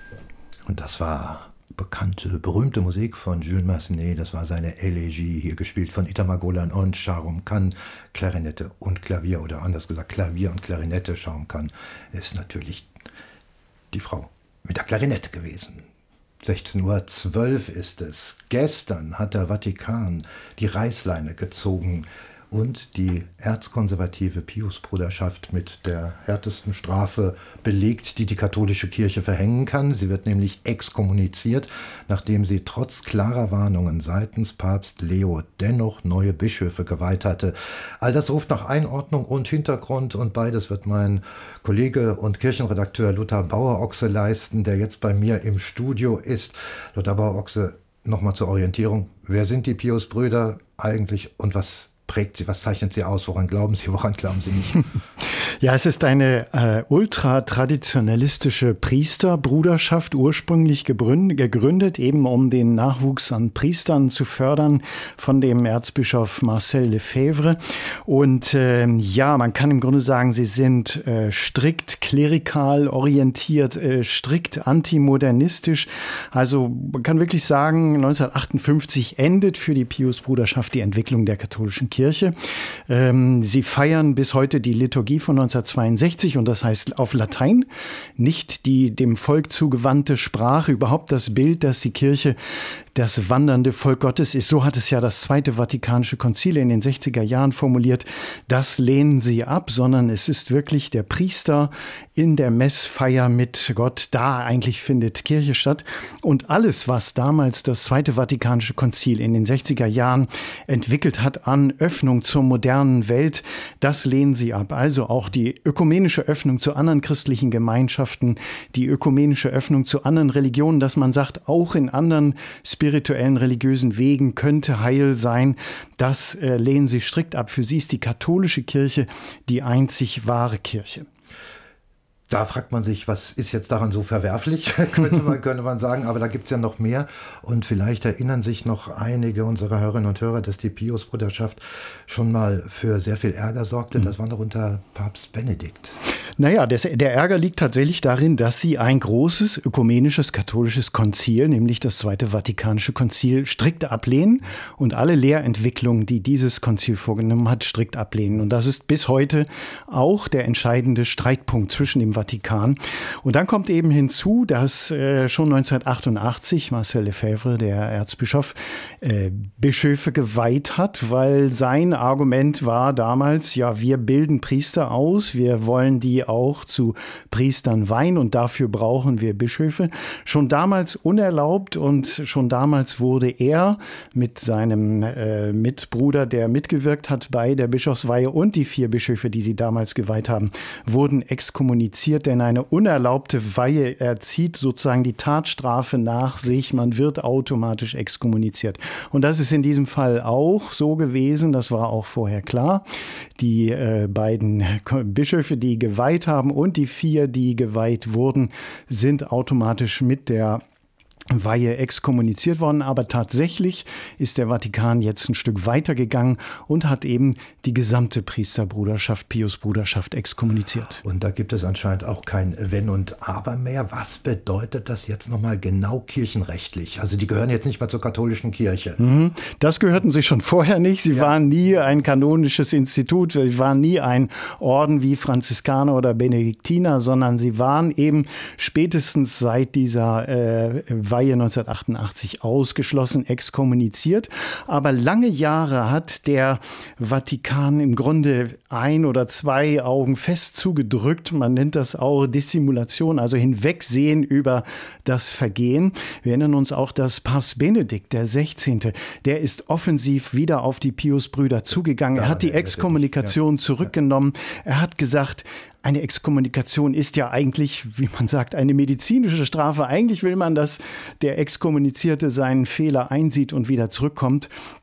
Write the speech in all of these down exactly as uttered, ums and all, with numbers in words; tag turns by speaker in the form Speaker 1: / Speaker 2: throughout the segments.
Speaker 1: Und das war bekannte, berühmte Musik von Jules Massenet. Das war seine Elegie, hier gespielt von Itamar Golan und Shahrukh Khan. Klarinette und Klavier, oder anders gesagt Klavier und Klarinette. Shahrukh Khan ist natürlich die Frau mit der Klarinette gewesen. sechzehn Uhr zwölf ist es. Gestern hat der Vatikan die Reißleine gezogen und die erzkonservative Piusbruderschaft mit der härtesten Strafe belegt, die die katholische Kirche verhängen kann. Sie wird nämlich exkommuniziert, nachdem sie trotz klarer Warnungen seitens Papst Leo dennoch neue Bischöfe geweiht hatte. All das ruft nach Einordnung und Hintergrund, und beides wird mein Kollege und Kirchenredakteur Lothar Bauer-Ochse leisten, der jetzt bei mir im Studio ist. Lothar Bauer-Ochse, nochmal zur Orientierung. Wer sind die Piusbrüder eigentlich und was prägt sie, was zeichnet sie aus, woran glauben sie, woran glauben sie nicht?
Speaker 2: Ja, es ist eine äh, ultratraditionalistische Priesterbruderschaft, ursprünglich gegründet, gegründet, eben um den Nachwuchs an Priestern zu fördern, von dem Erzbischof Marcel Lefebvre. Und äh, ja, man kann im Grunde sagen, sie sind äh, strikt klerikal orientiert, äh, strikt antimodernistisch. Also man kann wirklich sagen, neunzehnhundertachtundfünfzig endet für die Piusbruderschaft die Entwicklung der katholischen Kirche. Ähm, sie feiern bis heute die Liturgie von neunzehnhundertzweiundsechzig, und das heißt auf Latein, nicht die dem Volk zugewandte Sprache, überhaupt das Bild, dass die Kirche das wandernde Volk Gottes ist. So hat es ja das Zweite Vatikanische Konzil in den sechziger Jahren formuliert. Das lehnen sie ab, sondern es ist wirklich der Priester in der Messfeier mit Gott. Da eigentlich findet Kirche statt. Und alles, was damals das Zweite Vatikanische Konzil in den sechziger Jahren entwickelt hat an Öffnung zur modernen Welt, das lehnen sie ab. Also auch die ökumenische Öffnung zu anderen christlichen Gemeinschaften, die ökumenische Öffnung zu anderen Religionen, dass man sagt, auch in anderen spirituellen, religiösen Wegen könnte Heil sein. Das äh, lehnen sie strikt ab. Für sie ist die katholische Kirche die einzig wahre Kirche.
Speaker 1: Da fragt man sich, was ist jetzt daran so verwerflich, könnte man, könnte man sagen, aber da gibt es ja noch mehr. Und vielleicht erinnern sich noch einige unserer Hörerinnen und Hörer, dass die Piusbruderschaft schon mal für sehr viel Ärger sorgte. Das war noch unter Papst Benedikt.
Speaker 2: Naja, das, der Ärger liegt tatsächlich darin, dass sie ein großes ökumenisches katholisches Konzil, nämlich das Zweite Vatikanische Konzil, strikt ablehnen und alle Lehrentwicklungen, die dieses Konzil vorgenommen hat, strikt ablehnen. Und das ist bis heute auch der entscheidende Streitpunkt zwischen dem Vatikan. Und dann kommt eben hinzu, dass äh, schon neunzehnhundertachtundachtzig Marcel Lefebvre, der Erzbischof, äh, Bischöfe geweiht hat, weil sein Argument war damals, ja, wir bilden Priester aus, wir wollen die auch zu Priestern weihen und dafür brauchen wir Bischöfe. Schon damals unerlaubt, und schon damals wurde er mit seinem äh, Mitbruder, der mitgewirkt hat bei der Bischofsweihe, und die vier Bischöfe, die sie damals geweiht haben, wurden exkommuniziert, denn eine unerlaubte Weihe erzieht sozusagen die Tatstrafe nach sich. Man wird automatisch exkommuniziert. Und das ist in diesem Fall auch so gewesen. Das war auch vorher klar. Die äh, beiden Bischöfe, die geweiht haben, und die vier, die geweiht wurden, sind automatisch mit der Weihe exkommuniziert worden. Aber tatsächlich ist der Vatikan jetzt ein Stück weiter gegangen und hat eben die gesamte Priesterbruderschaft, Piusbruderschaft exkommuniziert.
Speaker 1: Und da gibt es anscheinend auch kein Wenn und Aber mehr. Was bedeutet das jetzt nochmal genau kirchenrechtlich? Also die gehören jetzt nicht mehr zur katholischen Kirche.
Speaker 2: Mhm. Das gehörten sie schon vorher nicht. Sie ja. waren nie ein kanonisches Institut. Sie waren nie ein Orden wie Franziskaner oder Benediktiner, sondern sie waren eben spätestens seit dieser äh, Weihe neunzehnhundertachtundachtzig ausgeschlossen, exkommuniziert. Aber lange Jahre hat der Vatikan im Grunde ein oder zwei Augen fest zugedrückt. Man nennt das auch Dissimulation, also hinwegsehen über das Vergehen. Wir erinnern uns auch, dass Papst Benedikt der Sechzehnte, der ist offensiv wieder auf die Piusbrüder zugegangen. Ja, er hat die Exkommunikation ja. zurückgenommen. Er hat gesagt, eine Exkommunikation ist ja eigentlich, wie man sagt, eine medizinische Strafe. Eigentlich will man, dass der Exkommunizierte seinen Fehler einsieht und wieder zurückkommt.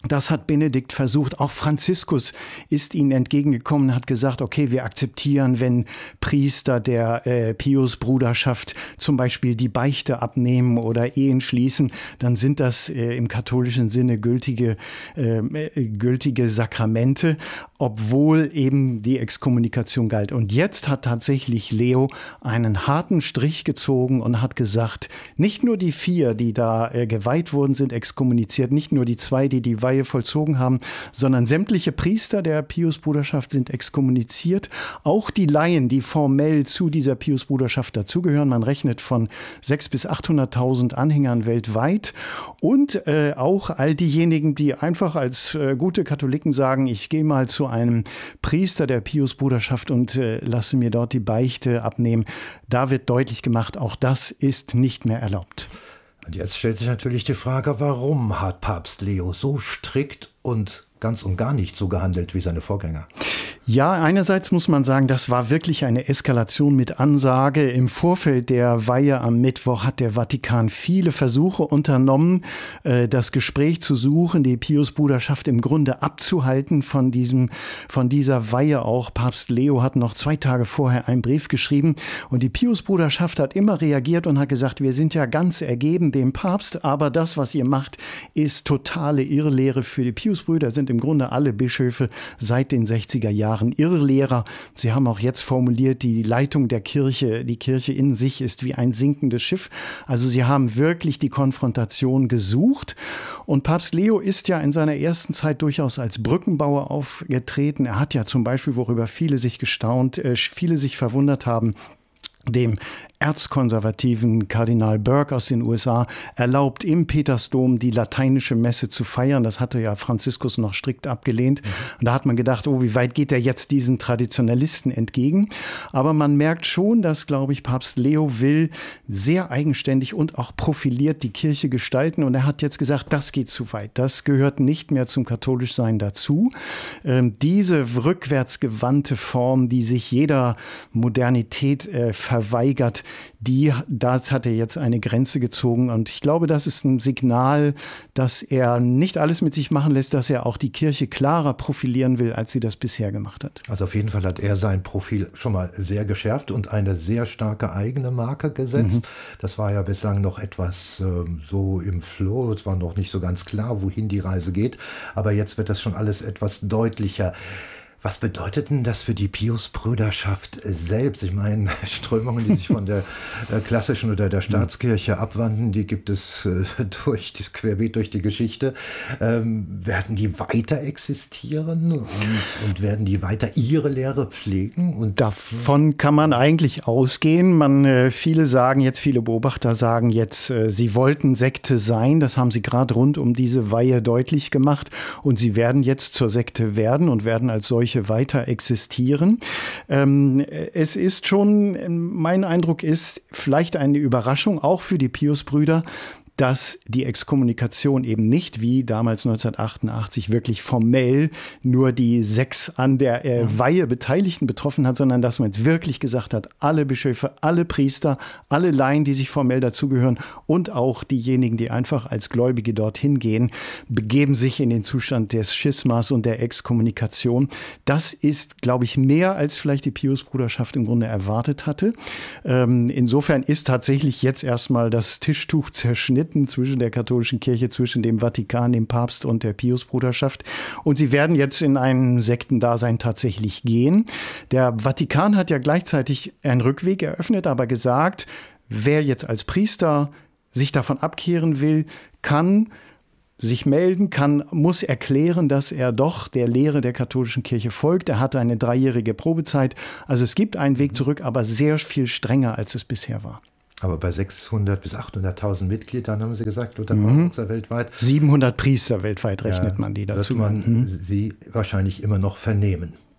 Speaker 2: Das hat Benedikt versucht. Auch Franziskus ist ihnen entgegengekommen, hat gesagt, okay, wir akzeptieren, wenn Priester der äh, Pius-Bruderschaft zum Beispiel die Beichte abnehmen oder Ehen schließen, dann sind das äh, im katholischen Sinne gültige, äh, gültige Sakramente, obwohl eben die Exkommunikation galt. Und jetzt hat tatsächlich Leo einen harten Strich gezogen und hat gesagt, nicht nur die vier, die da äh, geweiht wurden, sind exkommuniziert, nicht nur die zwei, die die Weihe vollzogen haben, sondern sämtliche Priester der Pius-Bruderschaft sind exkommuniziert. Auch die Laien, die formell zu dieser Pius-Bruderschaft dazugehören. Man rechnet von sechshunderttausend bis achthunderttausend Anhängern weltweit. Und äh, auch all diejenigen, die einfach als äh, gute Katholiken sagen, ich gehe mal zu einem Priester der Pius-Bruderschaft und äh, lasse mir dort die Beichte abnehmen. Da wird deutlich gemacht, auch das ist nicht mehr erlaubt.
Speaker 1: Und jetzt stellt sich natürlich die Frage, warum hat Papst Leo so strikt und ganz und gar nicht so gehandelt wie seine Vorgänger?
Speaker 2: Ja, einerseits muss man sagen, das war wirklich eine Eskalation mit Ansage. Im Vorfeld der Weihe am Mittwoch hat der Vatikan viele Versuche unternommen, das Gespräch zu suchen, die Pius-Bruderschaft im Grunde abzuhalten von diesem, von dieser Weihe auch. Papst Leo hat noch zwei Tage vorher einen Brief geschrieben und die Pius-Bruderschaft hat immer reagiert und hat gesagt, wir sind ja ganz ergeben dem Papst, aber das, was ihr macht, ist totale Irrlehre. Für die Pius-Brüder sind im Grunde alle Bischöfe seit den sechziger Jahren Irrlehrer. Sie haben auch jetzt formuliert, die Leitung der Kirche, die Kirche in sich ist wie ein sinkendes Schiff. Also sie haben wirklich die Konfrontation gesucht. Und Papst Leo ist ja in seiner ersten Zeit durchaus als Brückenbauer aufgetreten. Er hat ja zum Beispiel, worüber viele sich gestaunt, äh, viele sich verwundert haben, dem erzkonservativen Kardinal Burke aus den U S A erlaubt, im Petersdom die lateinische Messe zu feiern. Das hatte ja Franziskus noch strikt abgelehnt. Mhm. Und da hat man gedacht, oh, wie weit geht er jetzt diesen Traditionalisten entgegen? Aber man merkt schon, dass, glaube ich, Papst Leo will sehr eigenständig und auch profiliert die Kirche gestalten. Und er hat jetzt gesagt, das geht zu weit. Das gehört nicht mehr zum Katholischsein dazu. Ähm, diese rückwärtsgewandte Form, die sich jeder Modernität äh, verweigert, die, das hat er jetzt eine Grenze gezogen. Und ich glaube, das ist ein Signal, dass er nicht alles mit sich machen lässt, dass er auch die Kirche klarer profilieren will, als sie das bisher gemacht hat.
Speaker 1: Also auf jeden Fall hat er sein Profil schon mal sehr geschärft und eine sehr starke eigene Marke gesetzt. Mhm. Das war ja bislang noch etwas äh, so im Flow. Es war noch nicht so ganz klar, wohin die Reise geht. Aber jetzt wird das schon alles etwas deutlicher. Was bedeutet denn das für die Pius-Brüderschaft selbst? Ich meine, Strömungen, die sich von der äh, klassischen oder der Staatskirche abwandten, die gibt es äh, durch, querbeet durch die Geschichte. Ähm, werden die weiter existieren und, und werden die weiter ihre Lehre pflegen? Und
Speaker 2: davon kann man eigentlich ausgehen. Man, äh, viele sagen jetzt, viele Beobachter sagen jetzt, äh, sie wollten Sekte sein. Das haben sie gerade rund um diese Weihe deutlich gemacht. Und sie werden jetzt zur Sekte werden und werden als solche weiter existieren. Ähm, es ist schon, mein Eindruck ist, vielleicht eine Überraschung, auch für die Pius-Brüder, dass die Exkommunikation eben nicht wie damals neunzehnhundertachtundachtzig wirklich formell nur die sechs an der äh, Weihe Beteiligten betroffen hat, sondern dass man jetzt wirklich gesagt hat, alle Bischöfe, alle Priester, alle Laien, die sich formell dazugehören und auch diejenigen, die einfach als Gläubige dorthin gehen, begeben sich in den Zustand des Schismas und der Exkommunikation. Das ist, glaube ich, mehr als vielleicht die Pius-Bruderschaft im Grunde erwartet hatte. Ähm, insofern ist tatsächlich jetzt erstmal das Tischtuch zerschnitten zwischen der katholischen Kirche, zwischen dem Vatikan, dem Papst und der Pius-Bruderschaft. Und sie werden jetzt in ein Sektendasein tatsächlich gehen. Der Vatikan hat ja gleichzeitig einen Rückweg eröffnet, aber gesagt, wer jetzt als Priester sich davon abkehren will, kann sich melden, kann, muss erklären, dass er doch der Lehre der katholischen Kirche folgt. Er hatte eine dreijährige Probezeit. Also es gibt einen Weg zurück, aber sehr viel strenger, als es bisher war.
Speaker 1: Aber bei sechshundert bis achthunderttausend Mitgliedern, haben Sie gesagt, Lothar mhm. weltweit.
Speaker 2: siebenhundert Priester weltweit rechnet
Speaker 1: ja,
Speaker 2: man die dazu.
Speaker 1: Wird man
Speaker 2: mhm.
Speaker 1: sie wahrscheinlich immer noch vernehmen.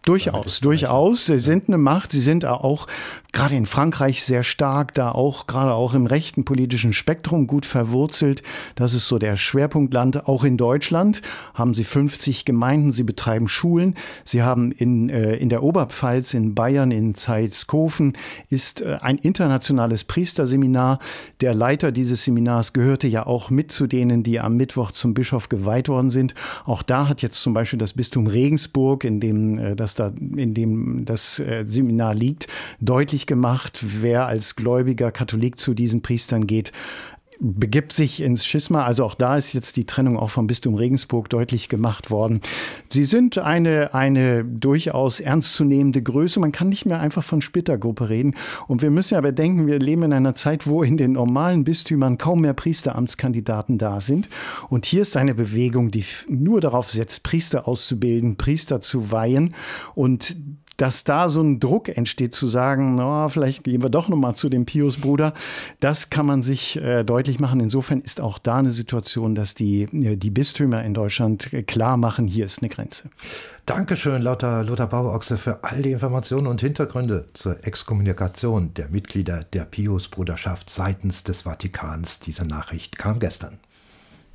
Speaker 2: Durchaus, durchaus. Sie sind eine Macht. Sie sind auch gerade in Frankreich sehr stark, da auch gerade auch im rechten politischen Spektrum gut verwurzelt. Das ist so der Schwerpunktland. Auch in Deutschland haben sie fünfzig Gemeinden. Sie betreiben Schulen. Sie haben in, äh, in der Oberpfalz, in Bayern, in Zeitskofen ist äh, ein internationales Priesterseminar. Der Leiter dieses Seminars gehörte ja auch mit zu denen, die am Mittwoch zum Bischof geweiht worden sind. Auch da hat jetzt zum Beispiel das Bistum Regensburg, in dem äh, das da, in dem das äh, Seminar liegt, deutlich gemacht, wer als gläubiger Katholik zu diesen Priestern geht, begibt sich ins Schisma. Also auch da ist jetzt die Trennung auch vom Bistum Regensburg deutlich gemacht worden. Sie sind eine, eine durchaus ernstzunehmende Größe. Man kann nicht mehr einfach von Splittergruppe reden. Und wir müssen ja bedenken, wir leben in einer Zeit, wo in den normalen Bistümern kaum mehr Priesteramtskandidaten da sind. Und hier ist eine Bewegung, die nur darauf setzt, Priester auszubilden, Priester zu weihen. Und dass da so ein Druck entsteht, zu sagen, oh, vielleicht gehen wir doch noch mal zu dem Piusbruder, das kann man sich äh, deutlich machen. Insofern ist auch da eine Situation, dass die, die Bistümer in Deutschland klar machen, hier ist eine Grenze.
Speaker 1: Dankeschön, Lothar, Lothar Bauer-Ochse, für all die Informationen und Hintergründe zur Exkommunikation der Mitglieder der Piusbruderschaft seitens des Vatikans. Diese Nachricht kam gestern.